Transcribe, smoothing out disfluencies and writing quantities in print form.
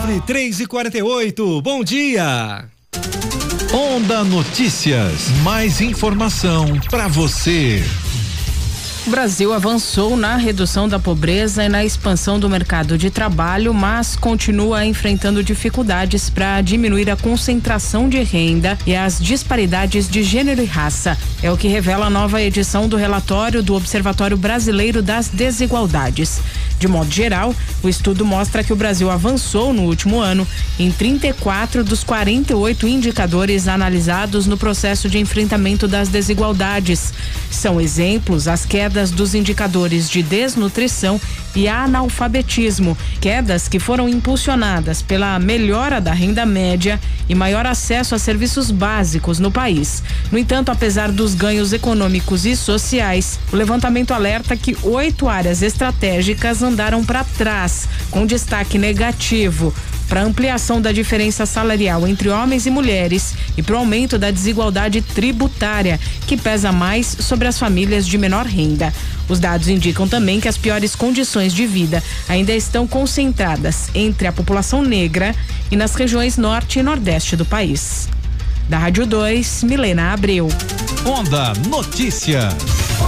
Livre 3h48. Bom dia. Onda Notícias. Mais informação para você. O Brasil avançou na redução da pobreza e na expansão do mercado de trabalho, mas continua enfrentando dificuldades para diminuir a concentração de renda e as disparidades de gênero e raça. É o que revela a nova edição do relatório do Observatório Brasileiro das Desigualdades. De modo geral, o estudo mostra que o Brasil avançou no último ano em 34 dos 48 indicadores analisados no processo de enfrentamento das desigualdades. São exemplos as quedas dos indicadores de desnutrição e analfabetismo, quedas que foram impulsionadas pela melhora da renda média e maior acesso a serviços básicos no país. No entanto, apesar dos ganhos econômicos e sociais, o levantamento alerta que 8 áreas estratégicas andaram para trás, com destaque negativo para ampliação da diferença salarial entre homens e mulheres e para o aumento da desigualdade tributária, que pesa mais sobre as famílias de menor renda. Os dados indicam também que as piores condições de vida ainda estão concentradas entre a população negra e nas regiões norte e nordeste do país. Da Rádio 2, Milena Abreu. Onda Notícias.